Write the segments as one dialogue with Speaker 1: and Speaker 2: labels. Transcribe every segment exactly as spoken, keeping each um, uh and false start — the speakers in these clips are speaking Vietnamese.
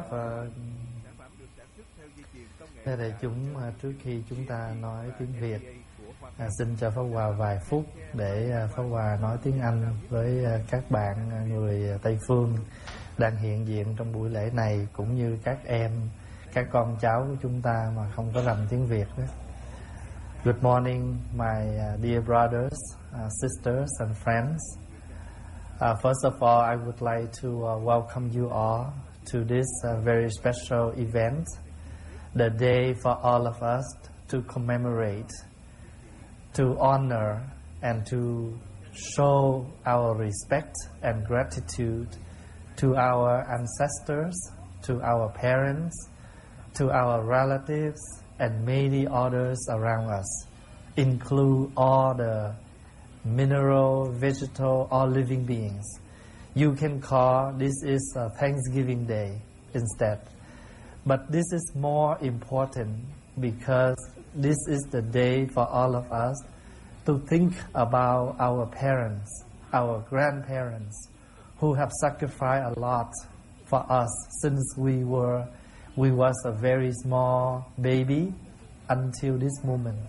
Speaker 1: Và thưa đại chúng, trước khi chúng ta nói tiếng Việt, à, xin cho Pháp Hòa vài phút để Pháp Hòa nói tiếng Anh với các bạn người Tây Phương đang hiện diện trong buổi lễ này, cũng như các em, các con cháu của chúng ta mà không có rành tiếng Việt đó. Good morning, my dear brothers, uh, sisters and friends. Uh, first of all, I would like to uh, welcome you all to this uh, very special event, the day for all of us to commemorate, to honor, and to show our respect and gratitude to our ancestors, to our parents, to our relatives, and many others around us, include all the mineral, vegetal, or living beings. You can call this is a Thanksgiving Day instead. But this is more important because this is the day for all of us to think about our parents, our grandparents, who have sacrificed a lot for us since we were we was a very small baby until this moment.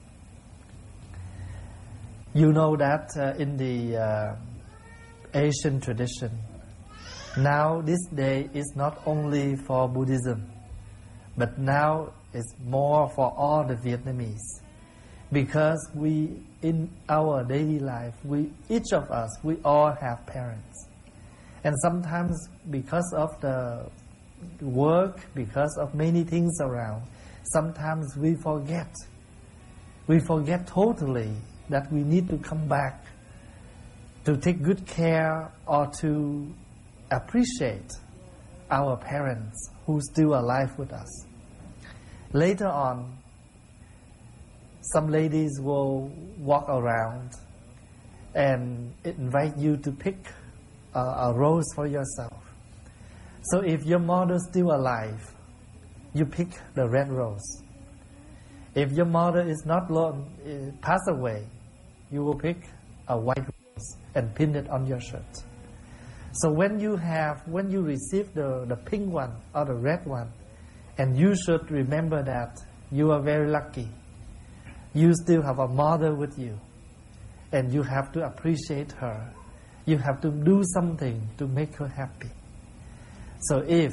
Speaker 1: You know that uh, in the uh, Asian tradition, now this day is not only for Buddhism, but now it's more for all the Vietnamese, because we, in our daily life, we, each of us, we all have parents. And sometimes because of the work, because of many things around, sometimes we forget. We forget totally that we need to come back to take good care or to appreciate our parents who still alive with us. Later on, some ladies will walk around and invite you to pick a, a rose for yourself. So if your mother's still alive, you pick the red rose. If your mother is not long, uh, passed away, you will pick a white rose and pin it on your shirt. So when you have, when you receive the, the pink one or the red one, and you should remember that you are very lucky. You still have a mother with you, and you have to appreciate her. You have to do something to make her happy. So if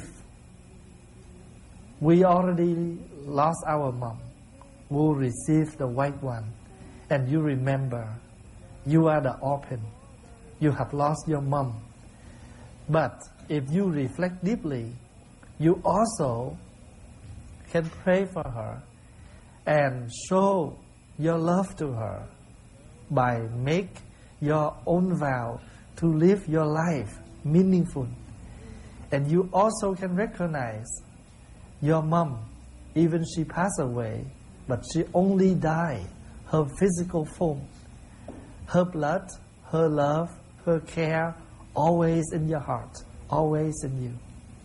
Speaker 1: we already lost our mom, we'll receive the white one, and you remember you are the orphan. You have lost your mom. But if you reflect deeply, you also can pray for her and show your love to her by make your own vow to live your life meaningful. And you also can recognize your mom, even she passed away, but she only died her physical form. Her blood, her love, her care, always in your heart, always in you.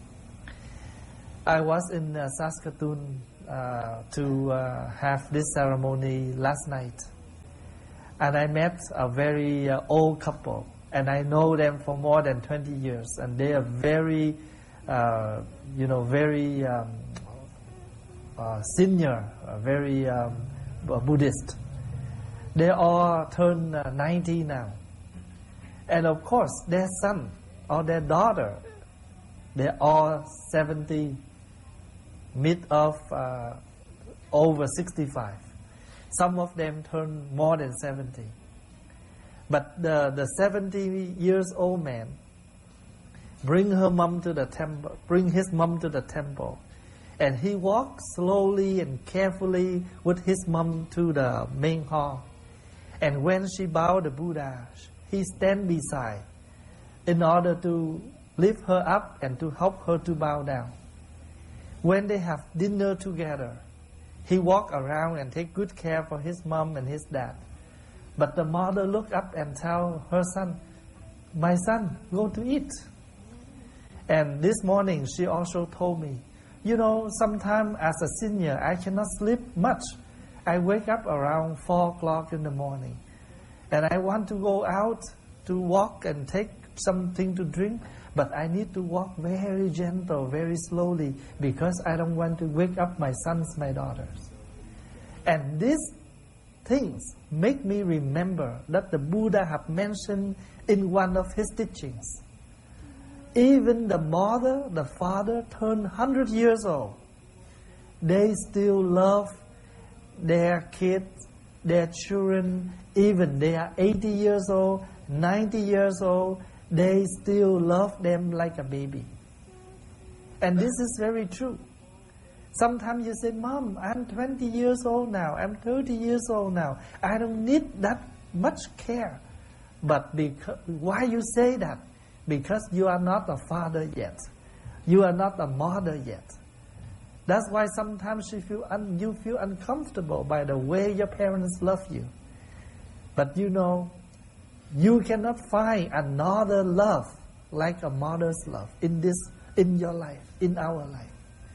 Speaker 1: I was in uh, Saskatoon uh, to uh, have this ceremony last night, and I met a very uh, old couple, and I know them for more than twenty years, and they are very, uh, you know, very um, uh, senior, uh, very um, Buddhist. They all turned uh, ninety now, and of course their son or their daughter, they're all seventy, mid of uh, over sixty-five. Some of them turn more than seventy. But the, the seventy years old man bring her mom to the temple, bring his mom to the temple, and he walked slowly and carefully with his mom to the main hall. And when she bowed the Buddha, he stand beside in order to lift her up and to help her to bow down. When they have dinner together, he walk around and take good care for his mom and his dad. But the mother look up and tell her son, "My son, go to eat." And this morning she also told me, you know, sometimes as a senior I cannot sleep much. I wake up around four o'clock in the morning, and I want to go out to walk and take something to drink, but I need to walk very gentle, very slowly, because I don't want to wake up my sons, my daughters. And these things make me remember that the Buddha have mentioned in one of his teachings. Even the mother, the father turned one hundred years old. They still love their kids, their children, even they are eighty years old, ninety years old, they still love them like a baby. And this is very true. Sometimes you say, Mom, I'm twenty years old now, I'm thirty years old now, I don't need that much care. But because, why you say that? Because you are not a father yet. You are not a mother yet. That's why sometimes you feel, un, you feel uncomfortable by the way your parents love you. But you know, you cannot find another love like a mother's love in this, in your life, in our life.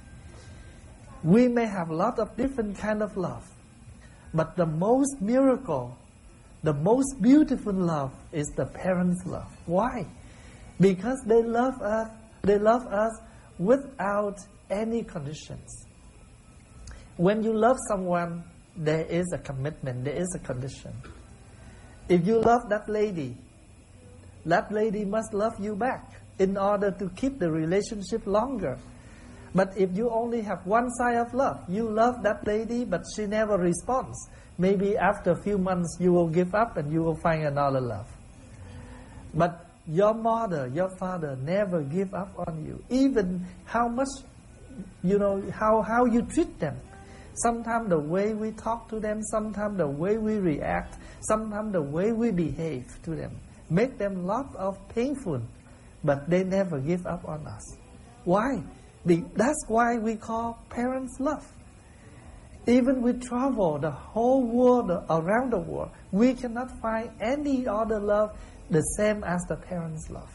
Speaker 1: We may have a lot of different kind of love, but the most miracle, the most beautiful love is the parents' love. Why? Because they love us, they love us without any conditions. When you love someone, there is a commitment, there is a condition. If you love that lady, that lady must love you back in order to keep the relationship longer. But if you only have one side of love, you love that lady, but she never responds, maybe after a few months you will give up and you will find another love. But your mother, your father never give up on you, even how much, you know, how, how you treat them. Sometimes the way we talk to them, sometimes the way we react, sometimes the way we behave to them, make them lot of painful, but they never give up on us. Why? That's why we call parents love. Even we travel the whole world, around the world, we cannot find any other love the same as the parents' love.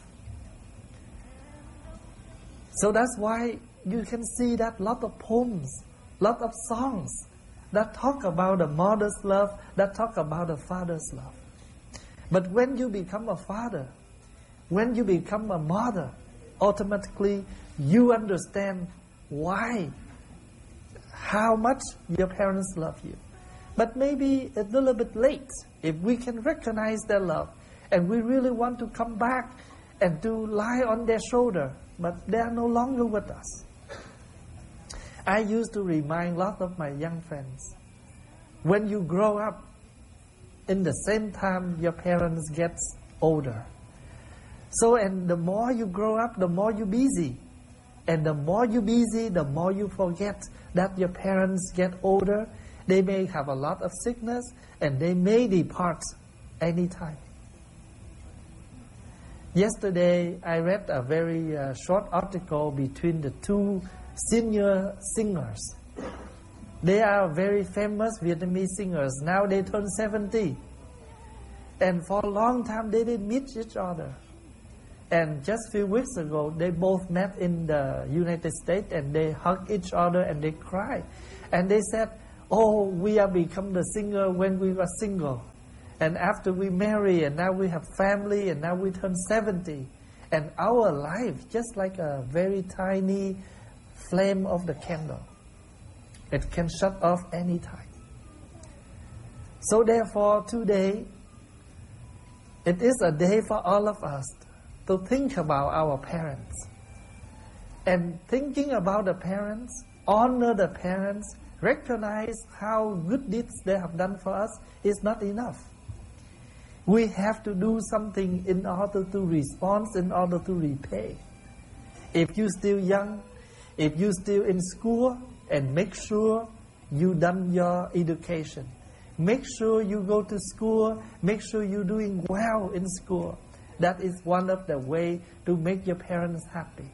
Speaker 1: So that's why you can see that lot of poems, lot of songs that talk about the mother's love, that talk about the father's love. But when you become a father, when you become a mother, automatically you understand why, how much your parents love you. But maybe a little bit late, if we can recognize their love, and we really want to come back and to lie on their shoulder, but they are no longer with us. I used to remind a lot of my young friends, when you grow up, in the same time your parents get older. So, and the more you grow up, the more you're busy. And the more you're busy, the more you forget that your parents get older. They may have a lot of sickness, and they may depart anytime. Yesterday, I read a very uh, short article between the two senior singers. They are very famous Vietnamese singers. Now they turn seventy. And for a long time, they didn't meet each other. And just a few weeks ago, they both met in the United States, and they hugged each other and they cried. And they said, oh, we have become the singer when we were single. And after we marry, and now we have family, and now we turn seventy. And our life, just like a very tiny flame of the candle, it can shut off any time. So therefore, today, it is a day for all of us to think about our parents. And thinking about the parents, honor the parents, recognize how good deeds they have done for us is not enough. We have to do something in order to respond, in order to repay. If you're still young, if you're still in school, and make sure you done your education. Make sure you go to school, make sure you're doing well in school. That is one of the ways to make your parents happy.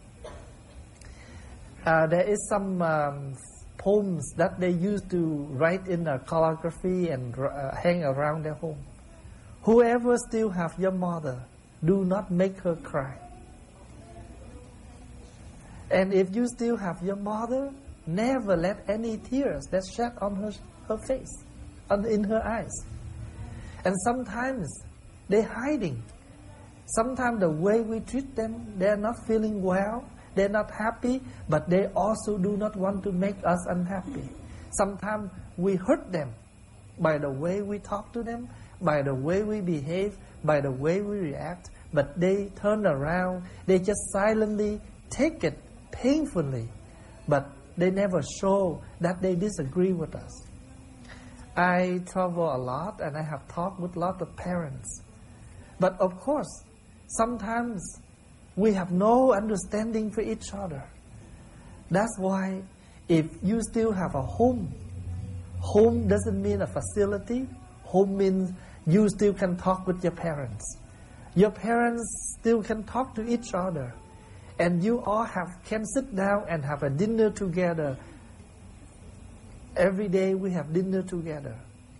Speaker 1: Uh, there is some um, poems that they used to write in a calligraphy and uh, hang around their home. Whoever still have your mother, do not make her cry. And if you still have your mother, never let any tears that shed on her, her face, on, in her eyes. And sometimes they're hiding. Sometimes the way we treat them, they're not feeling well, they're not happy, but they also do not want to make us unhappy. Sometimes we hurt them by the way we talk to them, by the way we behave, by the way we react, but they turn around, they just silently take it painfully, but they never show that they disagree with us. I travel a lot and I have talked with a lot of parents. But of course, sometimes we have no understanding for each other. That's why if you still have a home, home doesn't mean a facility. Home means you still can talk with your parents. Your parents still can talk to each other. And you all have can sit down and have a dinner together. Every day we have dinner together.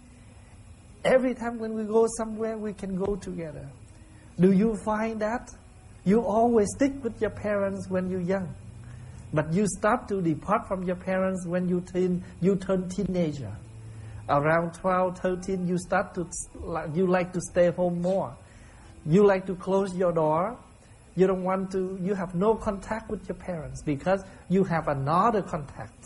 Speaker 1: Every time when we go somewhere, we can go together. Do you find that? You always stick with your parents when you're young. But you start to depart from your parents when you teen, you turn teenager. Around twelve, thirteen, you start to, you like to stay home more. You like to close your door. You don't want to, you have no contact with your parents because you have another contact.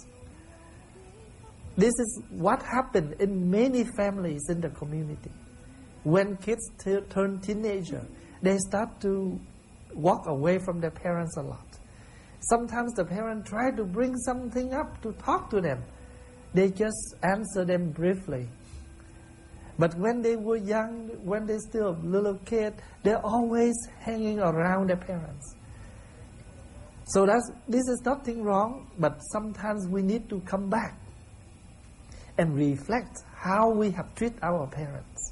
Speaker 1: This is what happened in many families in the community. When kids t- turn teenager, they start to walk away from their parents a lot. Sometimes the parents try to bring something up to talk to them. They just answer them briefly. But when they were young, when they're still a little kid, they're always hanging around their parents. So that's, this is nothing wrong, but sometimes we need to come back and reflect how we have treated our parents.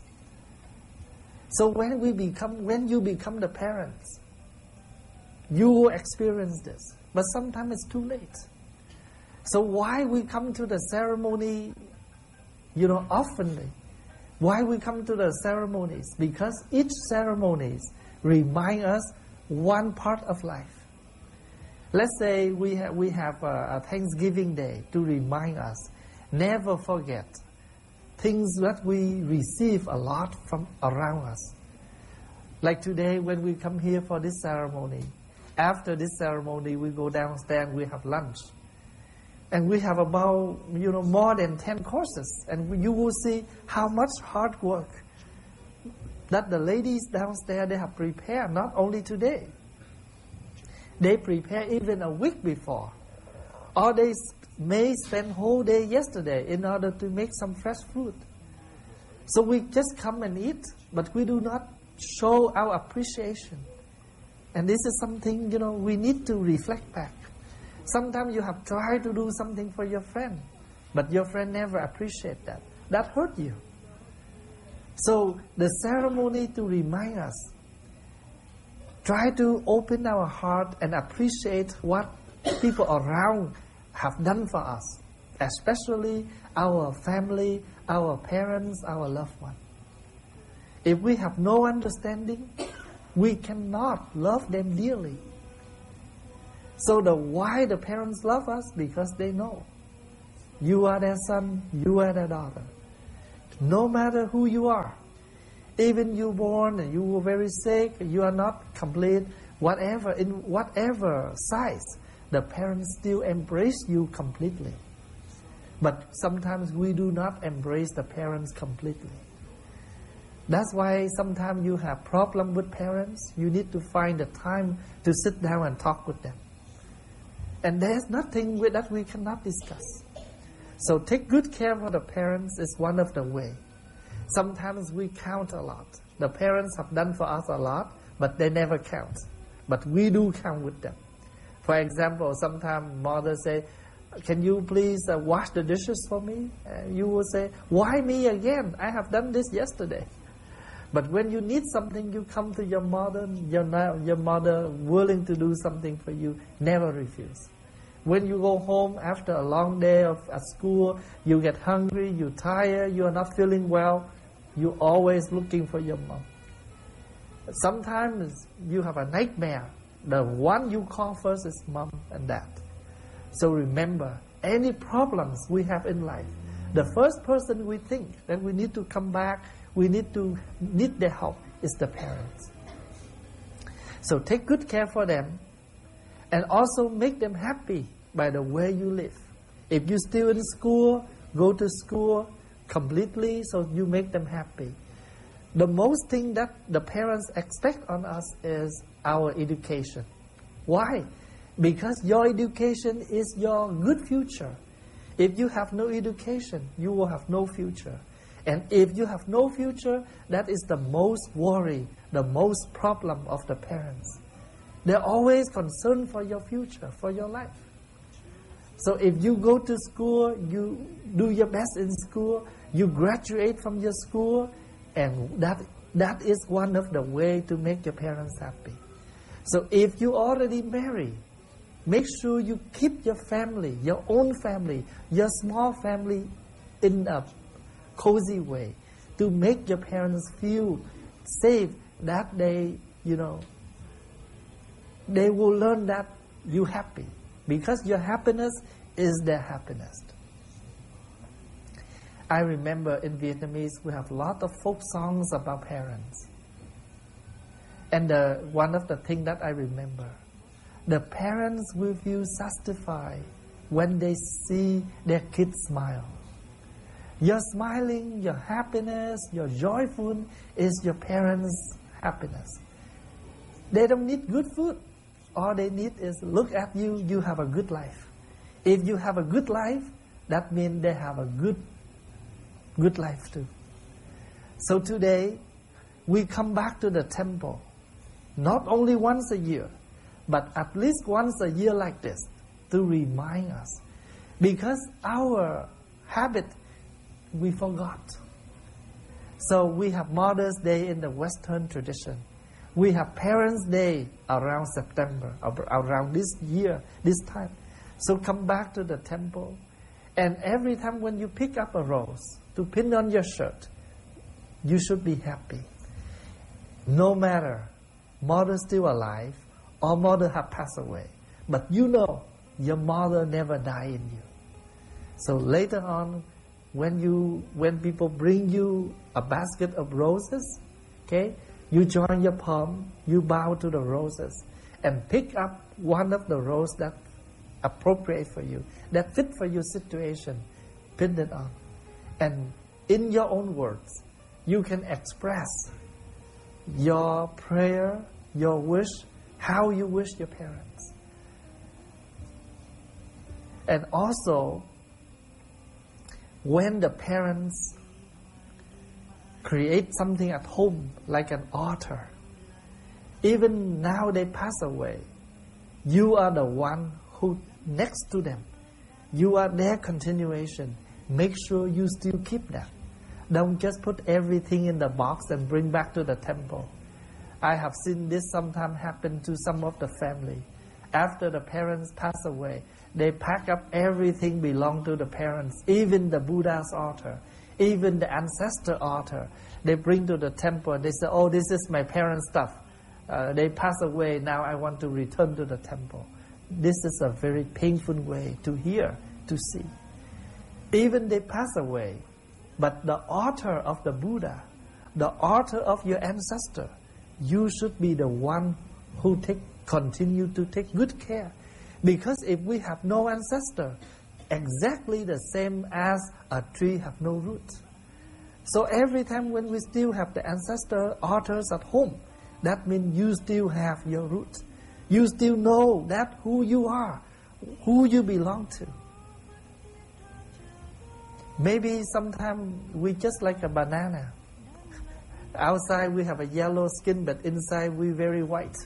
Speaker 1: So when we become, when you become the parents, you will experience this. But sometimes it's too late. So why we come to the ceremony, you know, oftenly? Why we come to the ceremonies? Because each ceremonies remind us one part of life. Let's say we, ha- we have a, a Thanksgiving Day to remind us. Never forget things that we receive a lot from around us. Like today when we come here for this ceremony. After this ceremony we go downstairs and we have lunch. And we have about, you know, more than ten courses. And you will see how much hard work that the ladies downstairs, they have prepared, not only today. They prepare even a week before. Or they may spend whole day yesterday in order to make some fresh food. So we just come and eat, but we do not show our appreciation. And this is something, you know, we need to reflect back. Sometimes you have tried to do something for your friend, but your friend never appreciate that. That hurt you. So the ceremony to remind us, try to open our heart and appreciate what people around have done for us, especially our family, our parents, our loved ones. If we have no understanding, we cannot love them dearly. So the why the parents love us? Because they know you are their son, you are their daughter. No matter who you are, even you born and you were very sick, you are not complete, whatever, in whatever size, the parents still embrace you completely. But sometimes we do not embrace the parents completely. That's why sometimes you have problem with parents. You need to find the time to sit down and talk with them. And there's nothing with that we cannot discuss. So take good care for the parents is one of the way. Sometimes we count a lot. The parents have done for us a lot, but they never count. But we do count with them. For example, sometimes mother say, can you please uh, wash the dishes for me? Uh, you will say, why me again? I have done this yesterday. But when you need something, you come to your mother, your, your mother willing to do something for you, never refuse. When you go home after a long day of at school, you get hungry, you're tired, you are not feeling well, you're always looking for your mom. Sometimes you have a nightmare. The one you call first is mom and dad. So remember, any problems we have in life, the first person we think that we need to come back, we need to need their help is the parents. So take good care for them, and also make them happy by the way you live. If you're still in school, go to school completely so you make them happy. The most thing that the parents expect on us is our education. Why? Because your education is your good future. If you have no education, you will have no future. And if you have no future, that is the most worry, the most problem of the parents. They're always concerned for your future, for your life. So if you go to school, you do your best in school, you graduate from your school, and that that is one of the way to make your parents happy. So if you already married, make sure you keep your family, your own family, your small family in a cozy way to make your parents feel safe, that they, you know, they will learn that you're happy, because your happiness is their happiness. I remember in Vietnamese we have a lot of folk songs about parents. And the, one of the things that I remember, the parents will feel satisfied when they see their kids smile. Your smiling, your happiness, your joyful is your parents' happiness. They don't need good food. All they need is look at you, you have a good life. If you have a good life, that means they have a good, good life too. So today, we come back to the temple, not only once a year, but at least once a year like this, to remind us. Because our habit, we forgot. So we have Mother's Day in the Western tradition. We have Parents' Day around September, around this year, this time. So come back to the temple. And every time when you pick up a rose to pin on your shirt, you should be happy. No matter mother still alive or mother have passed away, but you know your mother never died in you. So later on, when you when people bring you a basket of roses, okay, you join your palm, you bow to the roses, and pick up one of the roses that appropriate for you, that fit for your situation, pin it on. And in your own words, you can express your prayer, your wish, how you wish your parents. And also, when the parents create something at home, like an altar, even now they pass away, you are the one who next to them. You are their continuation. Make sure you still keep that. Don't just put everything in the box and bring back to the temple. I have seen this sometimes happen to some of the family. After the parents pass away, they pack up everything belong to the parents, even the Buddha's altar, even the ancestor altar. They bring to the temple. They say, oh, this is my parents' stuff. Uh, they pass away, now I want to return to the temple. This is a very painful way to hear, to see. Even they pass away, but the altar of the Buddha, the altar of your ancestor, you should be the one who take, continue to take good care. Because if we have no ancestor, exactly the same as a tree have no root. So every time when we still have the ancestor altars at home, that means you still have your root. You still know that who you are, who you belong to. Maybe sometimes we just like a banana. Outside we have a yellow skin, but inside we very white.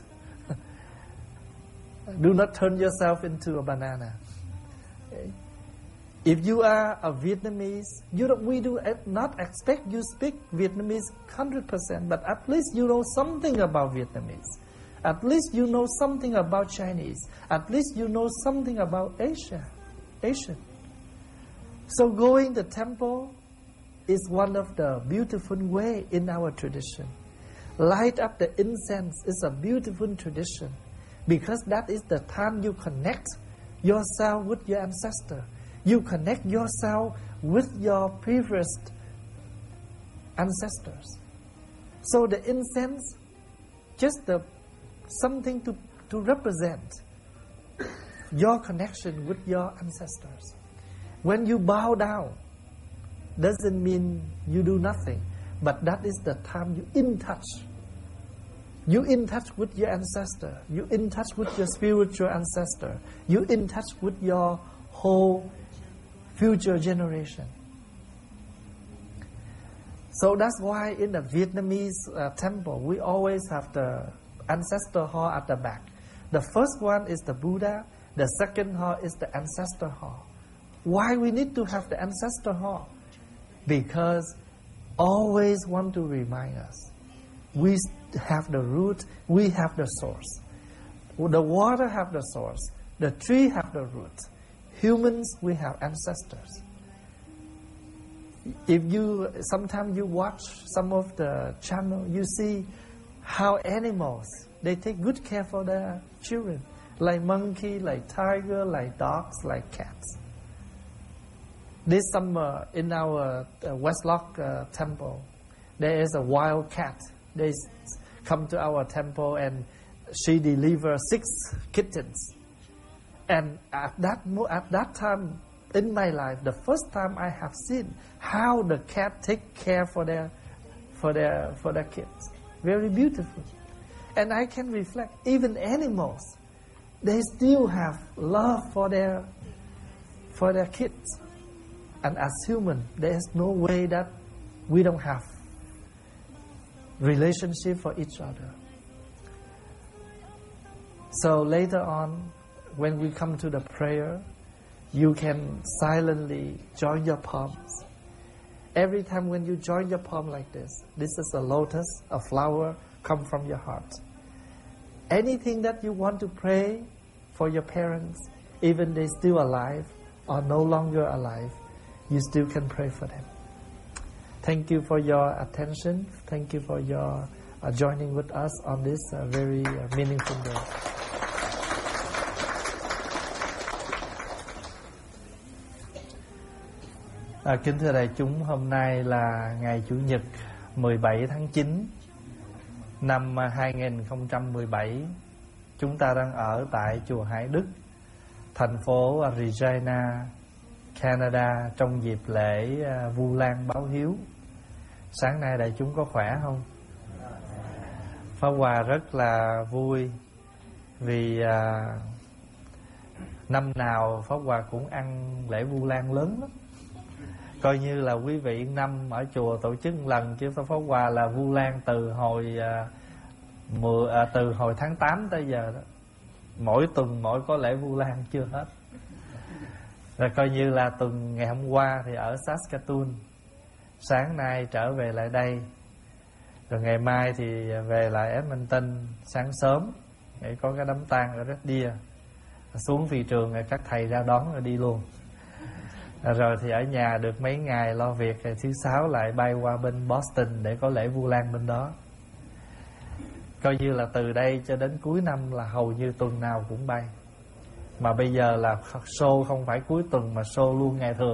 Speaker 1: Do not turn yourself into a banana. Okay? If you are a Vietnamese, you don't, we do not expect you speak Vietnamese one hundred percent, but at least you know something about Vietnamese. At least you know something about Chinese. At least you know something about Asia, Asian. So going to the temple is one of the beautiful way in our tradition. Light up the incense is a beautiful tradition, because that is the time you connect yourself with your ancestor. You connect yourself with your previous ancestors. So the incense, just the something to, to represent your connection with your ancestors. When you bow down, doesn't mean you do nothing, but that is the time you in touch. You in touch with your ancestor. You in touch with your spiritual ancestor. You in touch with your whole future generation. So that's why in the Vietnamese uh, temple, we always have the ancestor hall at the back. The first one is the Buddha. The second hall is the ancestor hall. Why we need to have the ancestor hall? Because always want to remind us, we have the root, we have the source. The water have the source, the tree have the root. Humans, we have ancestors. If you, sometimes you watch some of the channel, you see how animals, they take good care for their children. Like monkey, like tiger, like dogs, like cats. This summer in our uh, Westlock uh, temple, there is a wild cat. They come to our temple and she delivers six kittens. And at that at that time in my life, the first time I have seen how the cat take care for their for their for their kids. Very beautiful. And I can reflect, even animals, they still have love for their for their kids. And as human, there is no way that we don't have relationship for each other. So later on, when we come to the prayer, you can silently join your palms. Every time when you join your palm like this, this is a lotus, a flower, come from your heart. Anything that you want to pray for your parents, even they still alive or no longer alive, you still can pray for them. Thank you for your attention. Thank you for your uh, joining with us on this uh, very uh, meaningful day. À, kính thưa đại chúng, hôm nay là ngày Chủ nhật mười bảy tháng chín năm hai nghìn không trăm mười bảy. Chúng ta đang ở tại chùa Hải Đức, thành phố Regina, Canada, trong dịp lễ uh, Vu Lan báo hiếu. Sáng nay đại chúng có khỏe không? Pháp Hòa rất là vui vì uh, năm nào Pháp Hòa cũng ăn lễ Vu Lan lớn lắm. Coi như là quý vị năm ở chùa tổ chức một lần, chứ Pháp Hòa là Vu Lan từ hồi uh, mười, uh, từ hồi tháng tám tới giờ đó. Mỗi tuần mỗi có lễ Vu Lan chưa hết. Rồi coi như là tuần ngày hôm qua thì ở Saskatoon, sáng nay trở về lại đây, rồi ngày mai thì về lại Edmonton sáng sớm để có cái đám tang ở Red Deer. Xuống phi trường rồi các thầy ra đón rồi đi luôn. Rồi thì ở nhà được mấy ngày lo việc, rồi thứ sáu lại bay qua bên Boston để có lễ Vu Lan bên đó. Coi như là từ đây cho đến cuối năm là hầu như tuần nào cũng bay. Mà bây giờ là show không phải cuối tuần mà show luôn ngày thường.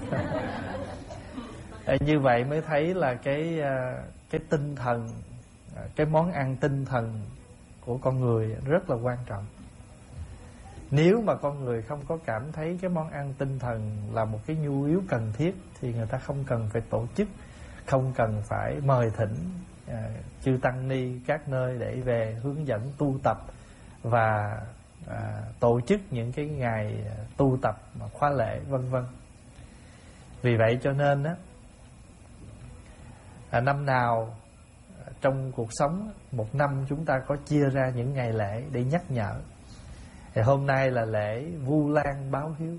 Speaker 1: Như vậy mới thấy là cái cái tinh thần, cái món ăn tinh thần của con người rất là quan trọng. Nếu mà con người không có cảm thấy cái món ăn tinh thần là một cái nhu yếu cần thiết thì người ta không cần phải tổ chức, không cần phải mời thỉnh à, chư tăng ni các nơi để về hướng dẫn tu tập và à, tổ chức những cái ngày tu tập mà khóa lễ vân vân. Vì vậy cho nên á, à, năm nào trong cuộc sống một năm chúng ta có chia ra những ngày lễ để nhắc nhở. Thì hôm nay là lễ Vu Lan báo hiếu.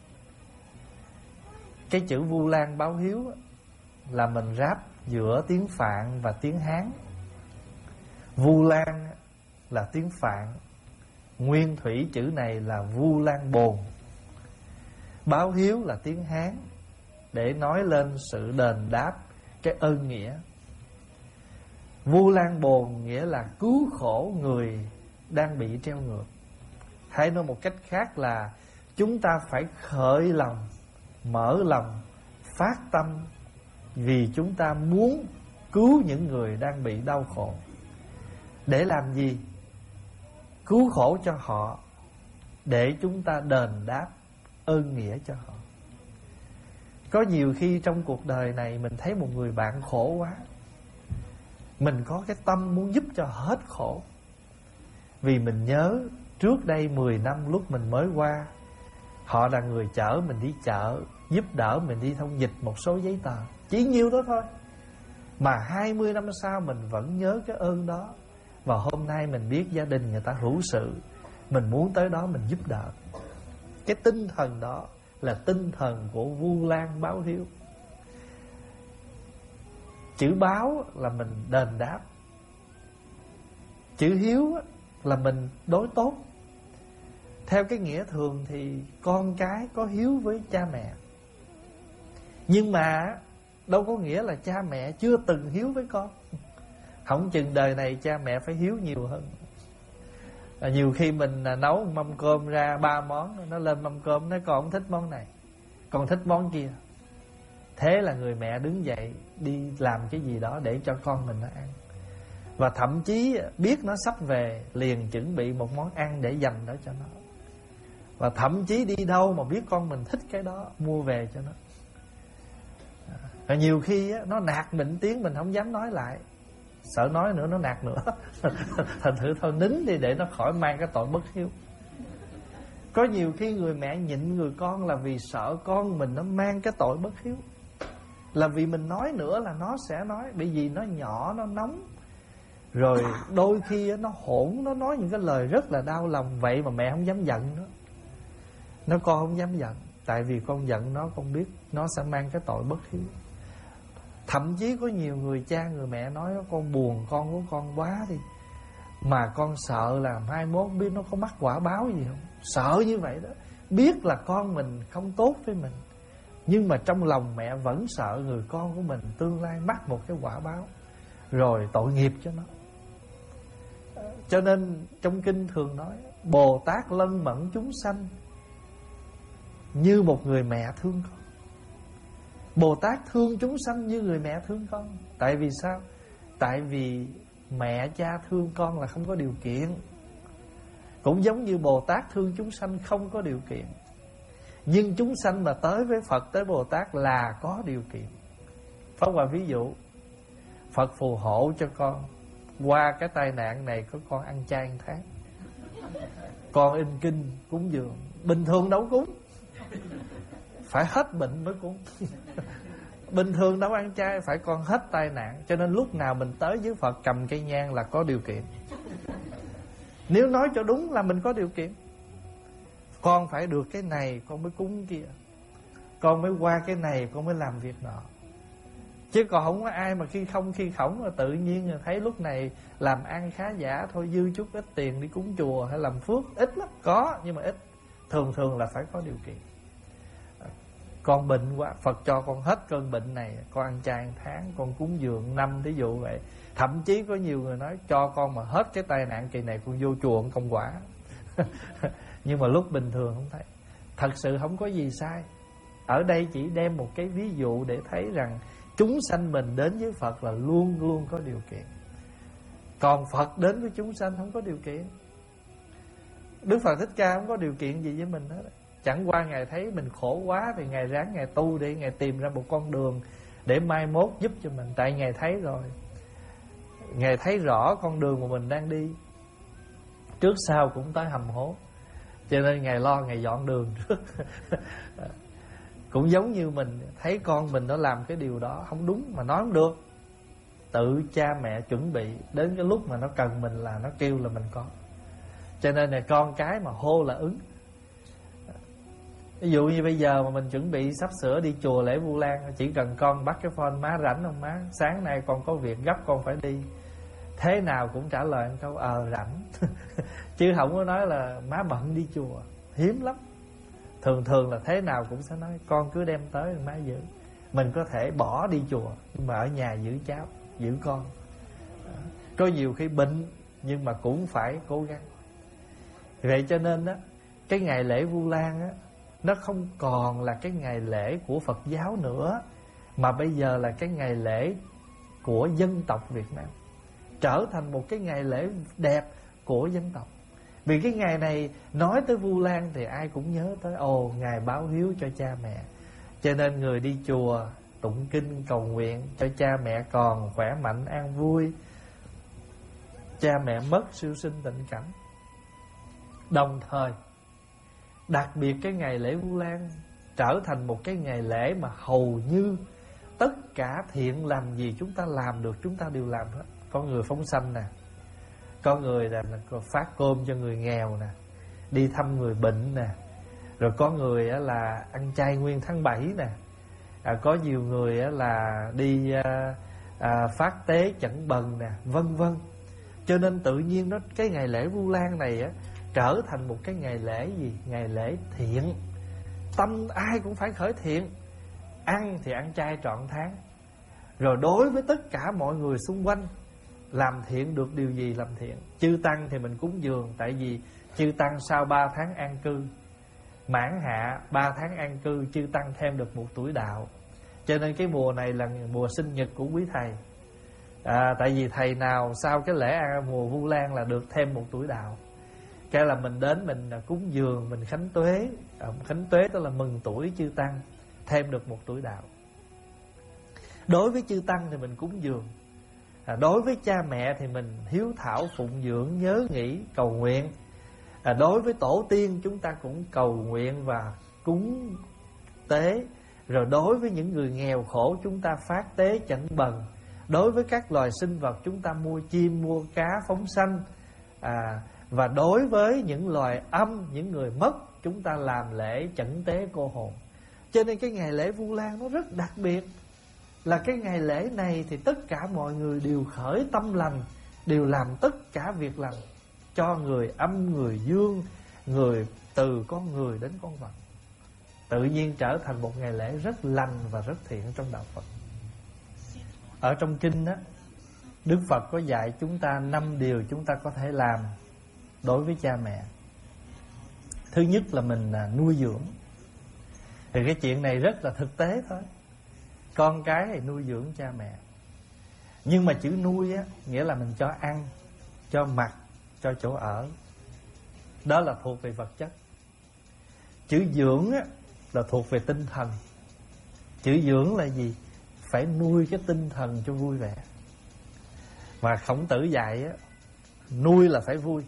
Speaker 1: Cái chữ Vu Lan báo hiếu là mình ráp giữa tiếng Phạn và tiếng Hán. Vu Lan là tiếng Phạn, nguyên thủy chữ này là Vu Lan Bồn. Báo hiếu là tiếng Hán, để nói lên sự đền đáp cái ơn nghĩa. Vu Lan Bồn nghĩa là cứu khổ người đang bị treo ngược. Hay nói một cách khác là chúng ta phải khởi lòng, mở lòng, phát tâm, vì chúng ta muốn cứu những người đang bị đau khổ. Để làm gì? cứu khổ cho họ, để chúng ta đền đáp ơn nghĩa cho họ. Có nhiều khi trong cuộc đời này mình thấy một người bạn khổ quá, mình có cái tâm muốn giúp cho hết khổ. Vì mình nhớ trước đây mười năm lúc mình mới qua, họ là người chở mình đi chợ, giúp đỡ mình đi thông dịch một số giấy tờ, chỉ nhiêu đó thôi. Mà hai mươi năm sau mình vẫn nhớ cái ơn đó. Và hôm nay mình biết gia đình người ta hữu sự, mình muốn tới đó mình giúp đỡ. Cái tinh thần đó là tinh thần của Vu Lan báo hiếu. Chữ báo là mình đền đáp, chữ hiếu là mình đối tốt. Theo cái nghĩa thường thì con cái có hiếu với cha mẹ, nhưng mà đâu có nghĩa là cha mẹ chưa từng hiếu với con. Không chừng đời này cha mẹ phải hiếu nhiều hơn. À, nhiều khi mình nấu mâm cơm ra ba món, nó lên mâm cơm nói con không thích món này, con thích món kia. Thế là người mẹ đứng dậy đi làm cái gì đó để cho con mình nó ăn. Và thậm chí biết nó sắp về liền chuẩn bị một món ăn để dành đó cho nó. Và thậm chí đi đâu mà biết con mình thích cái đó, mua về cho nó. Và nhiều khi nó nạt mình tiếng mình không dám nói lại, sợ nói nữa nó nạt nữa. Thành thử thôi nín đi để nó khỏi mang cái tội bất hiếu. Có nhiều khi người mẹ nhịn người con là vì sợ con mình nó mang cái tội bất hiếu, là vì mình nói nữa là nó sẽ nói, bởi vì nó nhỏ, nó nóng. Rồi đôi khi nó hỗn, nó nói những cái lời rất là đau lòng. Vậy mà mẹ không dám giận nó. Nó con không dám giận, tại vì con giận nó, con biết nó sẽ mang cái tội bất hiếu. Thậm chí có nhiều người cha người mẹ nói con buồn con của con quá đi, mà con sợ là mai mốt biết nó có mắc quả báo gì không. Sợ như vậy đó. Biết là con mình không tốt với mình, nhưng mà trong lòng mẹ vẫn sợ người con của mình tương lai mắc một cái quả báo, rồi tội nghiệp cho nó. Cho nên trong kinh thường nói Bồ Tát lân mẫn chúng sanh như một người mẹ thương con. Bồ Tát thương chúng sanh như người mẹ thương con. Tại vì sao? Tại vì mẹ cha thương con là không có điều kiện. Cũng giống như Bồ Tát thương chúng sanh không có điều kiện. Nhưng chúng sanh mà tới với Phật, tới Bồ Tát là có điều kiện. Pháp Hòa ví dụ, Phật phù hộ cho con qua cái tai nạn này có con ăn chay ăn tháng, con in kinh cúng dường. Bình thường đâu cúng, phải hết bệnh mới cúng. Bình thường đâu ăn chay, phải con hết tai nạn. Cho nên lúc nào mình tới với Phật cầm cây nhang là có điều kiện. Nếu nói cho đúng là mình có điều kiện. Con phải được cái này con mới cúng kia, con mới qua cái này con mới làm việc nọ. Chứ còn không có ai mà khi không khi khổng mà tự nhiên thấy lúc này làm ăn khá giả thôi, dư chút ít tiền đi cúng chùa hay làm phước. Ít lắm, có nhưng mà ít. Thường thường là phải có điều kiện. Con bệnh quá, Phật cho con hết cơn bệnh này, con ăn chay ăn tháng, con cúng dường năm, thí dụ vậy. Thậm chí có nhiều người nói cho con mà hết cái tai nạn kỳ này con vô chùa con công quả. Nhưng mà lúc bình thường không thấy. Thật sự không có gì sai. Ở đây chỉ đem một cái ví dụ để thấy rằng chúng sanh mình đến với Phật là luôn luôn có điều kiện. Còn Phật đến với chúng sanh không có điều kiện. Đức Phật Thích Ca không có điều kiện gì với mình hết. Chẳng qua Ngài thấy mình khổ quá thì Ngài ráng Ngài tu để Ngài tìm ra một con đường để mai mốt giúp cho mình. Tại Ngài thấy rồi, Ngài thấy rõ con đường mà mình đang đi, trước sau cũng tới hầm hố. Cho nên Ngài lo Ngài dọn đường trước. Cũng giống như mình thấy con mình nó làm cái điều đó không đúng mà nói không được, tự cha mẹ chuẩn bị đến cái lúc mà nó cần mình là nó kêu là mình có. Cho nên là con cái mà hô là ứng. Ví dụ như bây giờ mà mình chuẩn bị sắp sửa đi chùa lễ Vu Lan, chỉ cần con bắt cái phone: má rảnh không má, sáng nay con có việc gấp con phải đi. Thế nào cũng trả lời một câu ờ rảnh. Chứ không có nói là má bận đi chùa, hiếm lắm. Thường thường là thế nào cũng sẽ nói con cứ đem tới má giữ. Mình có thể bỏ đi chùa nhưng mà ở nhà giữ cháu, giữ con. Có nhiều khi bệnh nhưng mà cũng phải cố gắng. Vậy cho nên đó, cái ngày lễ Vu Lan á, nó không còn là cái ngày lễ của Phật giáo nữa, mà bây giờ là cái ngày lễ của dân tộc Việt Nam, trở thành một cái ngày lễ đẹp của dân tộc. Vì cái ngày này nói tới Vu Lan thì ai cũng nhớ tới ồ ngày báo hiếu cho cha mẹ. Cho nên người đi chùa tụng kinh cầu nguyện cho cha mẹ còn khỏe mạnh an vui, cha mẹ mất siêu sinh tịnh cảnh. Đồng thời đặc biệt cái ngày lễ Vu Lan trở thành một cái ngày lễ mà hầu như tất cả thiện lành gì chúng ta làm được chúng ta đều làm hết. Có người phóng sanh nè, có người là phát cơm cho người nghèo nè, đi thăm người bệnh nè, rồi có người là ăn chay nguyên tháng bảy nè, à, có nhiều người là đi à, à, phát tế chẩn bần nè, vân vân. Cho nên tự nhiên nó cái ngày lễ Vu Lan này á trở thành một cái ngày lễ gì? Ngày lễ thiện. Tâm ai cũng phải khởi thiện. Ăn thì ăn chay trọn tháng. Rồi đối với tất cả mọi người xung quanh, làm thiện được điều gì làm thiện. Chư Tăng thì mình cúng dường, tại vì chư Tăng sau ba tháng an cư, mãn hạ ba tháng an cư, chư Tăng thêm được một tuổi đạo. Cho nên cái mùa này là mùa sinh nhật của quý thầy. à, Tại vì thầy nào sau cái lễ mùa Vu Lan là được thêm một tuổi đạo. Cái là mình đến mình cúng dường, mình khánh tuế. à, Khánh tuế tức là mừng tuổi chư Tăng, thêm được một tuổi đạo. Đối với chư Tăng thì mình cúng dường, à, đối với cha mẹ thì mình hiếu thảo phụng dưỡng, nhớ nghĩ, cầu nguyện. à, Đối với tổ tiên chúng ta cũng cầu nguyện và cúng tế. Rồi đối với những người nghèo khổ chúng ta phát tế chẩn bần. Đối với các loài sinh vật chúng ta mua chim, mua cá, phóng sanh. à, Và đối với những loài âm, những người mất, chúng ta làm lễ chẩn tế cô hồn. Cho nên cái ngày lễ Vu Lan nó rất đặc biệt. Là cái ngày lễ này thì tất cả mọi người đều khởi tâm lành, đều làm tất cả việc lành cho người âm, người dương, người từ con người đến con vật. Tự nhiên trở thành một ngày lễ rất lành và rất thiện trong đạo Phật. Ở trong kinh đó, Đức Phật có dạy chúng ta năm điều chúng ta có thể làm đối với cha mẹ. Thứ nhất là mình nuôi dưỡng. Thì cái chuyện này rất là thực tế thôi. Con cái thì nuôi dưỡng cha mẹ. Nhưng mà chữ nuôi á, nghĩa là mình cho ăn, cho mặc, cho chỗ ở. Đó là thuộc về vật chất. Chữ dưỡng á, là thuộc về tinh thần. Chữ dưỡng là gì? Phải nuôi cái tinh thần cho vui vẻ. Mà Khổng Tử dạy á, nuôi là phải vui.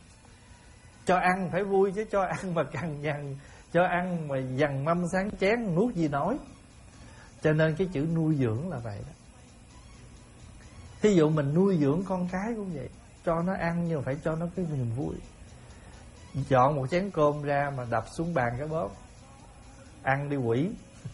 Speaker 1: Cho ăn phải vui, chứ cho ăn mà cằn nhằn, cho ăn mà dằn mâm sáng chén, nuốt gì nổi. Cho nên cái chữ nuôi dưỡng là vậy đó. Thí dụ mình nuôi dưỡng con cái cũng vậy, cho nó ăn nhưng mà phải cho nó cái niềm vui. Chọn một chén cơm ra mà đập xuống bàn cái bóp, ăn đi quỷ.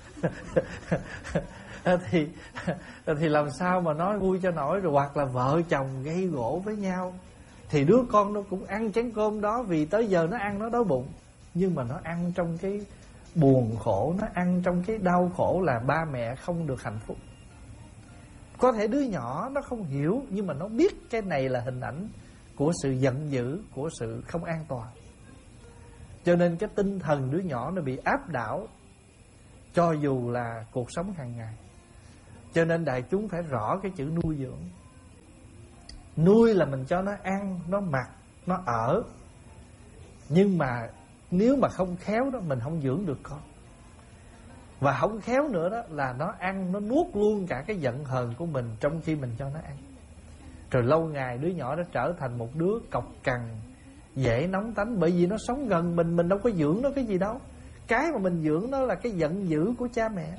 Speaker 1: thì thì làm sao mà nói vui cho nổi. Rồi hoặc là vợ chồng gây gỗ với nhau, thì đứa con nó cũng ăn chén cơm đó, vì tới giờ nó ăn nó đói bụng, nhưng mà nó ăn trong cái buồn khổ, nó ăn trong cái đau khổ là ba mẹ không được hạnh phúc. Có thể đứa nhỏ nó không hiểu, nhưng mà nó biết cái này là hình ảnh của sự giận dữ, của sự không an toàn. Cho nên cái tinh thần đứa nhỏ nó bị áp đảo, cho dù là cuộc sống hàng ngày. Cho nên đại chúng phải rõ cái chữ nuôi dưỡng. Nuôi là mình cho nó ăn, nó mặc, nó ở. Nhưng mà nếu mà không khéo đó, mình không dưỡng được con. Và không khéo nữa đó là nó ăn, nó nuốt luôn cả cái giận hờn của mình trong khi mình cho nó ăn. Rồi lâu ngày đứa nhỏ nó trở thành một đứa cọc cằn, dễ nóng tánh. Bởi vì nó sống gần mình, mình đâu có dưỡng nó cái gì đâu. Cái mà mình dưỡng nó là cái giận dữ của cha mẹ.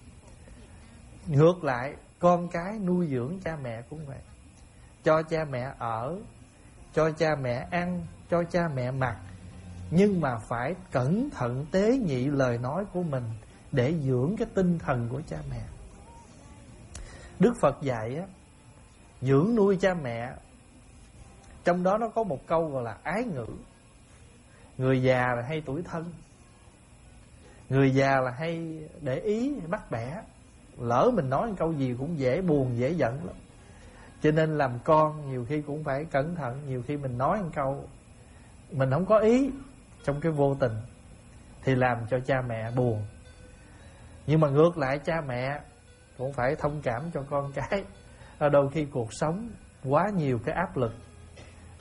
Speaker 1: Ngược lại, con cái nuôi dưỡng cha mẹ cũng vậy. Cho cha mẹ ở, cho cha mẹ ăn, cho cha mẹ mặc. Nhưng mà phải cẩn thận tế nhị lời nói của mình để dưỡng cái tinh thần của cha mẹ. Đức Phật dạy á, dưỡng nuôi cha mẹ, trong đó nó có một câu gọi là ái ngữ. Người già là hay tủi thân, người già là hay để ý, bắt bẻ. Lỡ mình nói câu gì cũng dễ buồn, dễ giận lắm. Cho nên làm con nhiều khi cũng phải cẩn thận. Nhiều khi mình nói một câu mình không có ý, trong cái vô tình, thì làm cho cha mẹ buồn. Nhưng mà ngược lại, cha mẹ cũng phải thông cảm cho con cái. Ở đôi khi cuộc sống quá nhiều cái áp lực,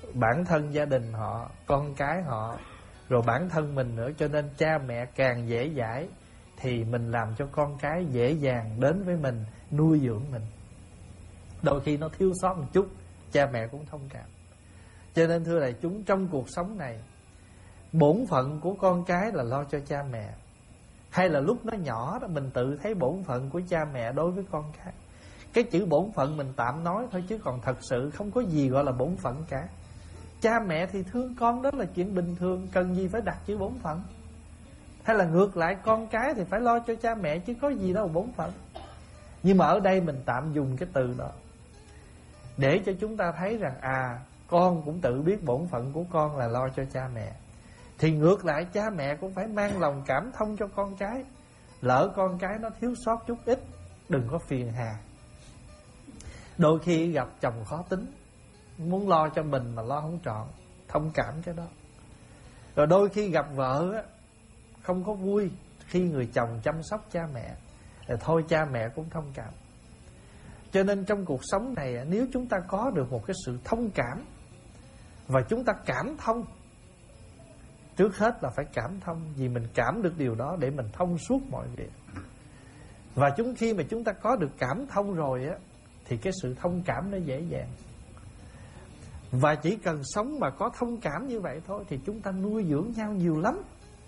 Speaker 1: bản thân gia đình họ, con cái họ, rồi bản thân mình nữa. Cho nên cha mẹ càng dễ dãi thì mình làm cho con cái dễ dàng đến với mình, nuôi dưỡng mình. Đôi khi nó thiếu sót một chút, cha mẹ cũng thông cảm. Cho nên thưa đại chúng, trong cuộc sống này, bổn phận của con cái là lo cho cha mẹ. Hay là lúc nó nhỏ đó mình tự thấy bổn phận của cha mẹ đối với con cái. Cái chữ bổn phận mình tạm nói thôi, chứ còn thật sự không có gì gọi là bổn phận cả. Cha mẹ thì thương con đó là chuyện bình thường, cần gì phải đặt chữ bổn phận. Hay là ngược lại, con cái thì phải lo cho cha mẹ, chứ có gì đâu bổn phận. Nhưng mà ở đây mình tạm dùng cái từ đó để cho chúng ta thấy rằng à, con cũng tự biết bổn phận của con là lo cho cha mẹ. Thì ngược lại, cha mẹ cũng phải mang lòng cảm thông cho con cái. Lỡ con cái nó thiếu sót chút ít, đừng có phiền hà. Đôi khi gặp chồng khó tính, muốn lo cho mình mà lo không trọn, thông cảm cái đó. Rồi đôi khi gặp vợ á, không có vui khi người chồng chăm sóc cha mẹ, thì thôi cha mẹ cũng thông cảm. Cho nên trong cuộc sống này, nếu chúng ta có được một cái sự thông cảm, và chúng ta cảm thông, trước hết là phải cảm thông, vì mình cảm được điều đó để mình thông suốt mọi việc. Và chúng khi mà chúng ta có được cảm thông rồi á, thì cái sự thông cảm nó dễ dàng. Và chỉ cần sống mà có thông cảm như vậy thôi, thì chúng ta nuôi dưỡng nhau nhiều lắm.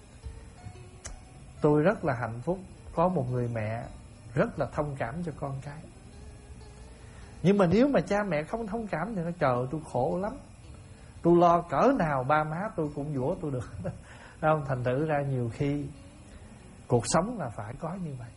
Speaker 1: Tôi rất là hạnh phúc có một người mẹ rất là thông cảm cho con cái. Nhưng mà nếu mà cha mẹ không thông cảm thì nó trời ơi, tôi khổ lắm. Tôi lo cỡ nào ba má tôi cũng dũa tôi được. Không, thành thử ra nhiều khi cuộc sống là phải có như vậy.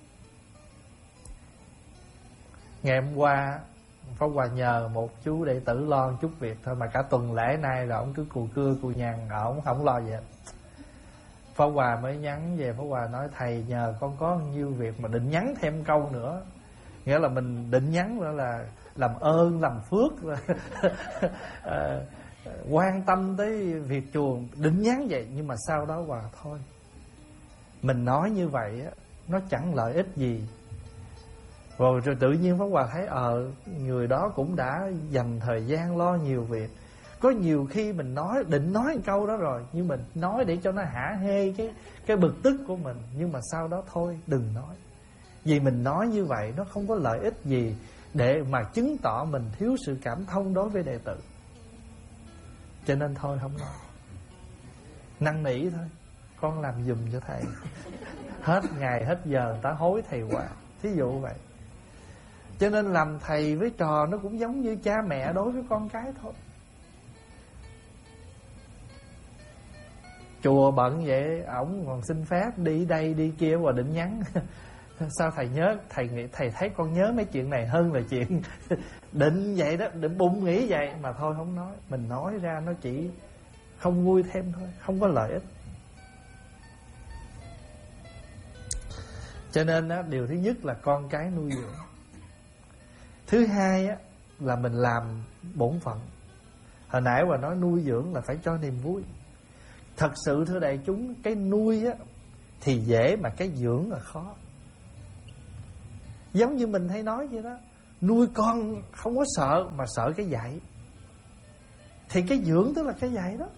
Speaker 1: Ngày hôm qua Pháp Hòa nhờ một chú đệ tử lo chút việc thôi, mà cả tuần lễ nay là ông cứ cù cưa cù nhằn, ông không lo gì hết. Pháp Hòa mới nhắn về, Pháp Hòa nói thầy nhờ con có nhiêu việc mà định nhắn thêm câu nữa. Nghĩa là mình định nhắn nữa là làm ơn làm phước à, quan tâm tới việc chùa, định nhắn vậy. Nhưng mà sau đó Hòa thôi, mình nói như vậy á, nó chẳng lợi ích gì. Rồi, rồi tự nhiên Pháp Hòa thấy ờ người đó cũng đã dành thời gian lo nhiều việc. Có nhiều khi mình nói định nói một câu đó rồi, nhưng mình nói để cho nó hả hê cái cái bực tức của mình, nhưng mà sau đó thôi đừng nói. Vì mình nói như vậy nó không có lợi ích gì để mà chứng tỏ mình thiếu sự cảm thông đối với đệ tử. Cho nên thôi không nói, năn nỉ thôi, con làm giùm cho thầy. Hết ngày hết giờ người ta hối thầy hoài, thí dụ vậy. Cho nên làm thầy với trò nó cũng giống như cha mẹ đối với con cái thôi. Chùa bận vậy, ổng còn xin phép đi đây đi kia và định nhắn. Sao thầy nhớ, thầy nghĩ thầy thấy con nhớ mấy chuyện này hơn là chuyện định vậy đó, định bụng nghĩ vậy mà thôi không nói. Mình nói ra nó chỉ không vui thêm thôi, không có lợi ích. Cho nên á, điều thứ nhất là con cái nuôi dưỡng. Thứ hai á, là mình làm bổn phận. Hồi nãy Hòa nói nuôi dưỡng là phải cho niềm vui. Thật sự thưa đại chúng, cái nuôi á thì dễ mà cái dưỡng là khó. Giống như mình hay nói vậy đó, nuôi con không có sợ, mà sợ cái dạy. Thì cái dưỡng tức là cái dạy đó.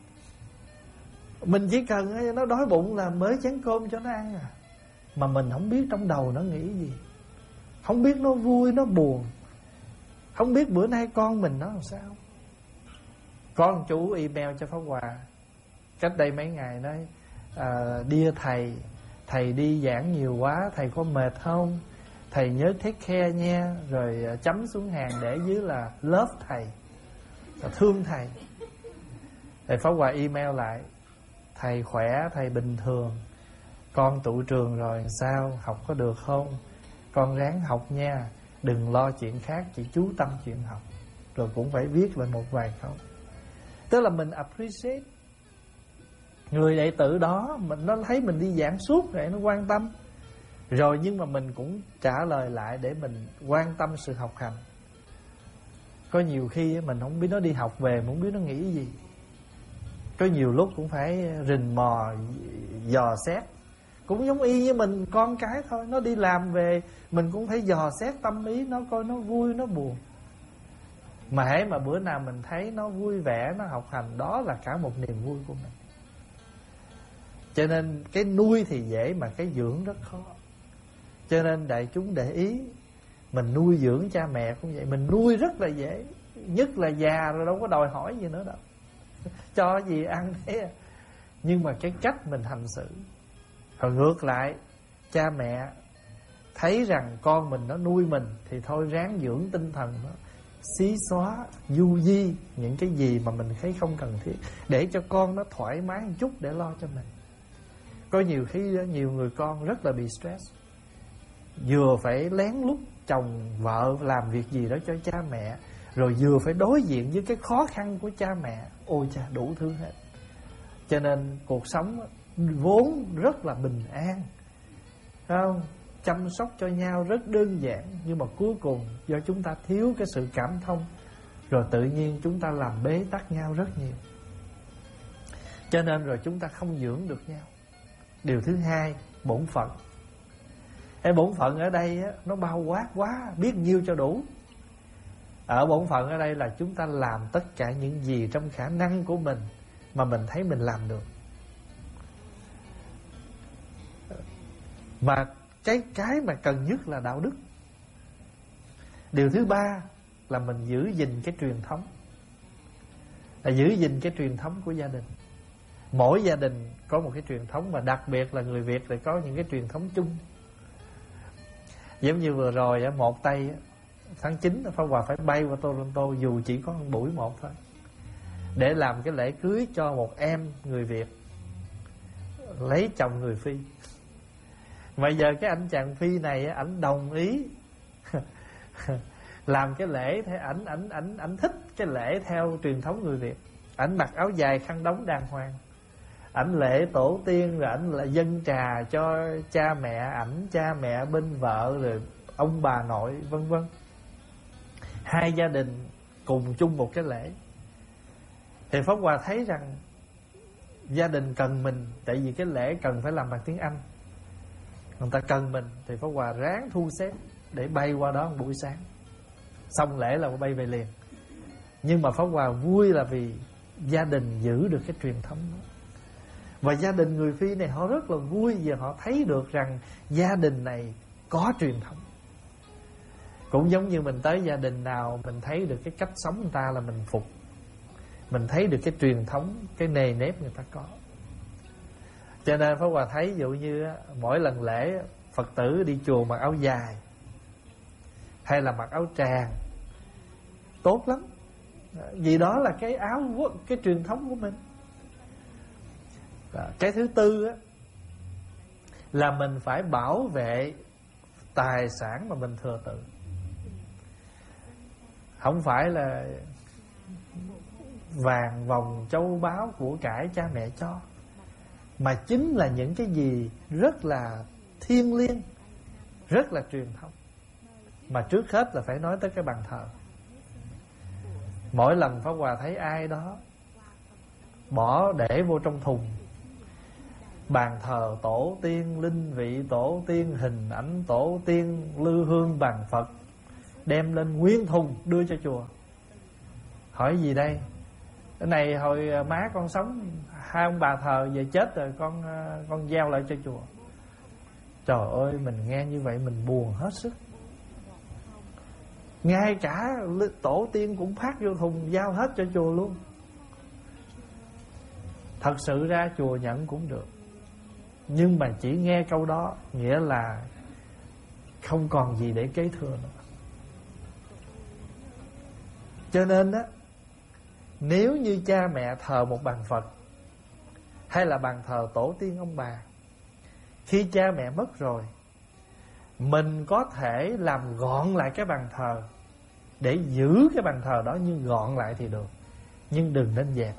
Speaker 1: Mình chỉ cần nó đói bụng là mới chén cơm cho nó ăn à. Mà mình không biết trong đầu nó nghĩ gì, không biết nó vui nó buồn, không biết bữa nay con mình nó làm sao. Có một chú email cho Pháp Hòa cách đây mấy ngày nói à, Dear thầy, thầy đi giảng nhiều quá, thầy có mệt không? Thầy nhớ take care nha. Rồi chấm xuống hàng để dưới là love thầy, là thương thầy. Thầy Pháp Hòa email lại, thầy khỏe, thầy bình thường, con tụ trường rồi sao, học có được không? Con ráng học nha, đừng lo chuyện khác, chỉ chú tâm chuyện học. Rồi cũng phải viết lại một vài câu. Tức là mình appreciate người đệ tử đó, mình nó thấy mình đi giảng suốt rồi nó quan tâm. Rồi nhưng mà mình cũng trả lời lại để mình quan tâm sự học hành. Có nhiều khi mình không biết nó đi học về, không biết nó nghĩ gì. Có nhiều lúc cũng phải rình mò, dò xét. Cũng giống y như mình con cái thôi, nó đi làm về mình cũng phải dò xét tâm ý nó, coi nó vui nó buồn. Mà hễ mà bữa nào mình thấy nó vui vẻ, nó học hành, đó là cả một niềm vui của mình. Cho nên cái nuôi thì dễ mà cái dưỡng rất khó. Cho nên đại chúng để ý, mình nuôi dưỡng cha mẹ cũng vậy. Mình nuôi rất là dễ, nhất là già rồi đâu có đòi hỏi gì nữa đâu, cho gì ăn thế. Nhưng mà cái cách mình hành xử. Rồi ngược lại, cha mẹ thấy rằng con mình nó nuôi mình thì thôi ráng dưỡng tinh thần nó, xí xóa, du di những cái gì mà mình thấy không cần thiết, để cho con nó thoải mái một chút để lo cho mình. Có nhiều khi nhiều người con rất là bị stress, vừa phải lén lút chồng vợ làm việc gì đó cho cha mẹ, rồi vừa phải đối diện với cái khó khăn của cha mẹ. Ôi cha, đủ thứ hết. Cho nên cuộc sống vốn rất là bình an, phải không? Chăm sóc cho nhau rất đơn giản, nhưng mà cuối cùng do chúng ta thiếu cái sự cảm thông, rồi tự nhiên chúng ta làm bế tắc nhau rất nhiều. Cho nên rồi chúng ta không dưỡng được nhau. Điều thứ hai, bổn phận. Cái bổn phận ở đây á, nó bao quát quá, biết nhiêu cho đủ. Ở bổn phận ở đây là chúng ta làm tất cả những gì trong khả năng của mình mà mình thấy mình làm được. Mà cái cái mà cần nhất là đạo đức. Điều thứ ba là mình giữ gìn cái truyền thống, là giữ gìn cái truyền thống của gia đình. Mỗi gia đình có một cái truyền thống, mà đặc biệt là người Việt lại có những cái truyền thống chung. Giống như vừa rồi một tây tháng chín Pháp Hòa phải bay qua Toronto, dù chỉ có một buổi một thôi, để làm cái lễ cưới cho một em người Việt lấy chồng người Phi. Mà giờ cái anh chàng Phi này ảnh đồng ý làm cái lễ theo ảnh ảnh ảnh ảnh thích cái lễ theo truyền thống người Việt. Ảnh mặc áo dài khăn đóng đàng hoàng, ảnh lễ tổ tiên, rồi ảnh lại dâng trà cho cha mẹ ảnh, cha mẹ bên vợ, rồi ông bà nội, vân vân. Hai gia đình cùng chung một cái lễ. Thì Pháp Hòa thấy rằng gia đình cần mình, tại vì cái lễ cần phải làm bằng tiếng Anh, người ta cần mình, thì Pháp Hòa ráng thu xếp để bay qua đó một buổi sáng, xong lễ là bay về liền. Nhưng mà Pháp Hòa vui là vì gia đình giữ được cái truyền thống đó. Và gia đình người Phi này họ rất là vui, vì họ thấy được rằng gia đình này có truyền thống. Cũng giống như mình tới gia đình nào, mình thấy được cái cách sống người ta là mình phục, mình thấy được cái truyền thống, cái nề nếp người ta có. Cho nên Pháp Hòa thấy ví dụ như mỗi lần lễ Phật tử đi chùa mặc áo dài hay là mặc áo tràng, tốt lắm. Vì đó là cái áo, cái truyền thống của mình. Cái thứ tư á, là mình phải bảo vệ tài sản mà mình thừa tự. Không phải là vàng vòng châu báu của cải cha mẹ cho, mà chính là những cái gì rất là thiêng liêng, rất là truyền thống. Mà trước hết là phải nói tới cái bàn thờ. Mỗi lần Pháp Hòa thấy ai đó bỏ để vô trong thùng bàn thờ tổ tiên, linh vị tổ tiên, hình ảnh tổ tiên, lư hương bàn Phật, đem lên nguyên thùng đưa cho chùa. Hỏi gì đây? Cái này hồi má con sống, hai ông bà thờ về chết rồi, con con giao lại cho chùa. Trời ơi, mình nghe như vậy mình buồn hết sức. Ngay cả tổ tiên cũng phát vô thùng giao hết cho chùa luôn. Thật sự ra chùa nhận cũng được, nhưng mà chỉ nghe câu đó nghĩa là không còn gì để kế thừa nữa. Cho nên á, nếu như cha mẹ thờ một bàn Phật hay là bàn thờ tổ tiên ông bà, khi cha mẹ mất rồi, mình có thể làm gọn lại cái bàn thờ để giữ cái bàn thờ đó như gọn lại thì được, nhưng đừng nên dẹp.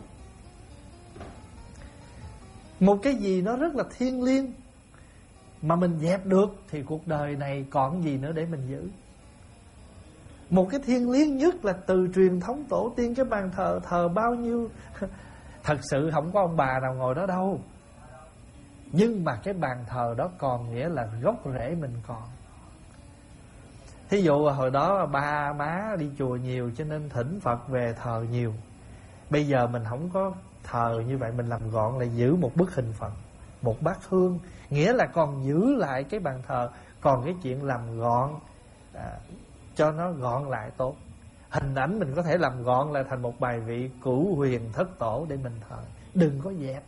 Speaker 1: Một cái gì nó rất là thiêng liêng mà mình dẹp được thì cuộc đời này còn gì nữa để mình giữ. Một cái thiêng liêng nhất là từ truyền thống tổ tiên, cái bàn thờ thờ bao nhiêu thật sự không có ông bà nào ngồi đó đâu, nhưng mà cái bàn thờ đó còn nghĩa là gốc rễ mình còn. Thí dụ hồi đó ba má đi chùa nhiều cho nên thỉnh Phật về thờ nhiều. Bây giờ mình không có thờ như vậy, mình làm gọn lại giữ một bức hình Phật, một bát hương, nghĩa là còn giữ lại cái bàn thờ. Còn cái chuyện làm gọn à, cho nó gọn lại tốt. Hình ảnh mình có thể làm gọn lại thành một bài vị cửu huyền thất tổ để mình thờ, đừng có dẹp.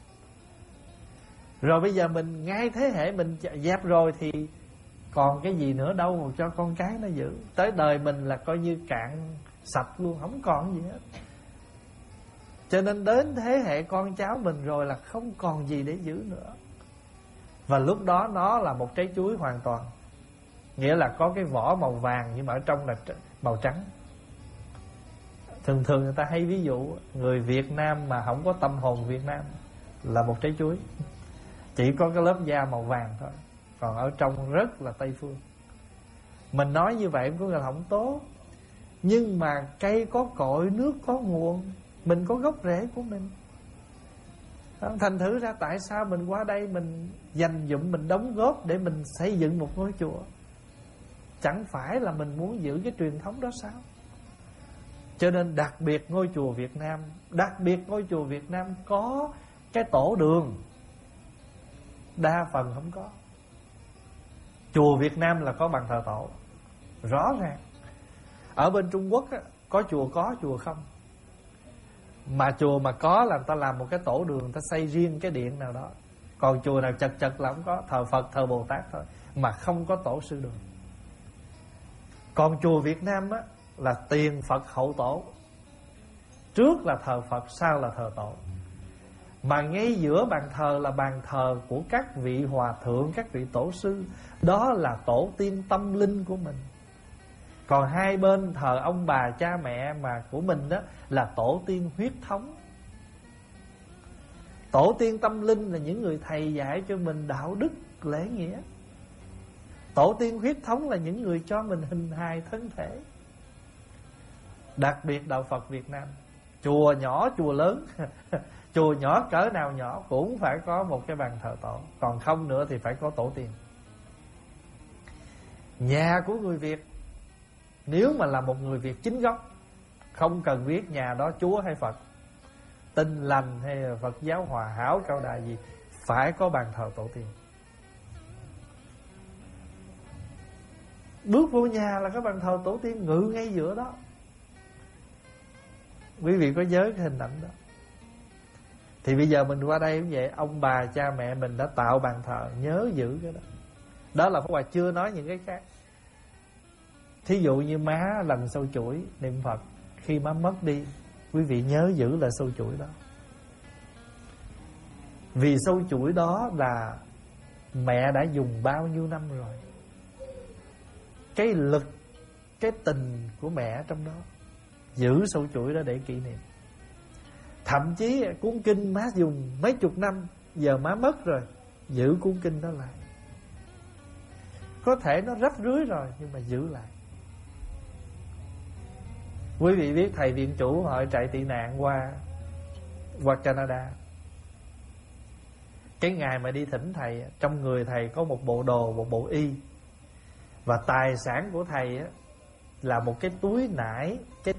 Speaker 1: Rồi bây giờ mình ngay thế hệ mình dẹp rồi thì còn cái gì nữa đâu mà cho con cái nó giữ. Tới đời mình là coi như cạn sạch luôn, không còn gì hết. Cho nên đến thế hệ con cháu mình rồi là không còn gì để giữ nữa. Và lúc đó nó là một trái chuối hoàn toàn, nghĩa là có cái vỏ màu vàng nhưng mà ở trong là màu trắng. Thường thường người ta hay ví dụ người Việt Nam mà không có tâm hồn Việt Nam là một trái chuối, chỉ có cái lớp da màu vàng thôi, còn ở trong rất là Tây phương. Mình nói như vậy cũng là không tốt, nhưng mà cây có cội, nước có nguồn, mình có gốc rễ của mình. Thành thử ra tại sao mình qua đây mình dành dụm, mình đóng góp để mình xây dựng một ngôi chùa? Chẳng phải là mình muốn giữ cái truyền thống đó sao? Cho nên đặc biệt ngôi chùa Việt Nam, đặc biệt ngôi chùa Việt Nam có cái tổ đường, đa phần không có. Chùa Việt Nam là có bàn thờ tổ rõ ràng. Ở bên Trung Quốc á, có chùa có, chùa không. Mà chùa mà có là người ta làm một cái tổ đường, người ta xây riêng cái điện nào đó. Còn chùa nào chật chật là không có, thờ Phật, thờ Bồ Tát thôi, mà không có tổ sư đường. Còn chùa Việt Nam á, là tiền Phật hậu tổ, trước là thờ Phật, sau là thờ tổ. Mà ngay giữa bàn thờ là bàn thờ của các vị hòa thượng, các vị tổ sư. Đó là tổ tiên tâm linh của mình. Còn hai bên thờ ông bà cha mẹ mà của mình đó là tổ tiên huyết thống. Tổ tiên tâm linh là những người thầy dạy cho mình đạo đức lễ nghĩa. Tổ tiên huyết thống là những người cho mình hình hài thân thể. Đặc biệt đạo Phật Việt Nam, chùa nhỏ chùa lớn chùa nhỏ cỡ nào nhỏ cũng phải có một cái bàn thờ tổ. Còn không nữa thì phải có tổ tiên. Nhà của người Việt, nếu mà là một người Việt chính gốc, không cần biết nhà đó Chúa hay Phật, Tin Lành hay là Phật giáo Hòa Hảo Cao Đài gì, phải có bàn thờ tổ tiên. Bước vô nhà là cái bàn thờ tổ tiên ngự ngay giữa đó. Quý vị có nhớ cái hình ảnh đó? Thì bây giờ mình qua đây cũng vậy, ông bà cha mẹ mình đã tạo bàn thờ, nhớ giữ cái đó. Đó là Pháp Hòa chưa nói những cái khác. Thí dụ như má lần sâu chuỗi niệm Phật, khi má mất đi, quý vị nhớ giữ là sâu chuỗi đó. Vì sâu chuỗi đó là mẹ đã dùng bao nhiêu năm rồi. Cái lực, cái tình của mẹ trong đó, giữ sâu chuỗi đó để kỷ niệm. Thậm chí cuốn kinh má dùng mấy chục năm, giờ má mất rồi, giữ cuốn kinh đó lại. Có thể nó rách rưới rồi nhưng mà giữ lại. Quý vị biết thầy viện chủ hội trại tị nạn qua qua Canada, cái ngày mà đi thỉnh thầy, trong người thầy có một bộ đồ, một bộ y. Và tài sản của thầy là một cái túi nải, cái